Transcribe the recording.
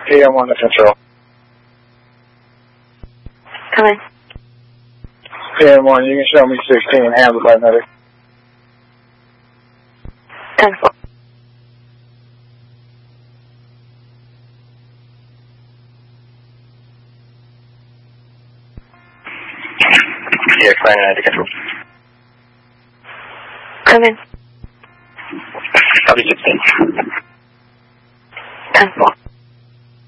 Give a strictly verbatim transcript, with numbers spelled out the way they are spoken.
P M one to Central. Come in. P M one, you can show me sixteen, handled by medic. ten four. Yeah, nine ninety control. Come in. Copy sixteen. ten four.